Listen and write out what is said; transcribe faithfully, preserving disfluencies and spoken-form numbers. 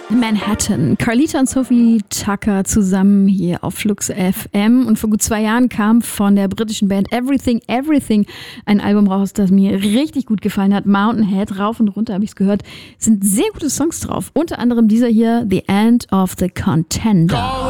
Manhattan. Carlita und Sophie Tucker zusammen hier auf Flux F M. Und vor gut zwei Jahren kam von der britischen Band Everything Everything ein Album raus, das mir richtig gut gefallen hat. Mountainhead, rauf und runter habe ich es gehört. Sind sehr gute Songs drauf. Unter anderem dieser hier, The End of the Contender.